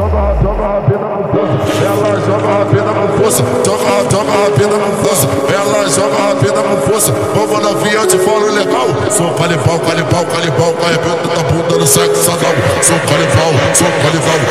joga a vida no fosso, ela joga a vida no fosso, joga a vida no fosso, ela joga a vida no fosso. Vamos novinha de fora legal, sou calibal, calibal, calibal, arrebenta da bunda no sexo anal. Sou calibal,